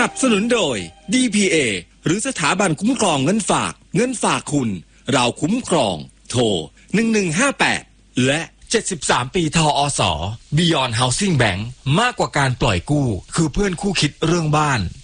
นับสนุนโดย DPA หรือสถาบันคุ้มครองเงินฝากคุณเราคุ้มครองโทร1158และ 73 ปีทอส. Beyond Housing Bank มากกว่าการปล่อยกู้คือเพื่อนคู่คิดเรื่องบ้าน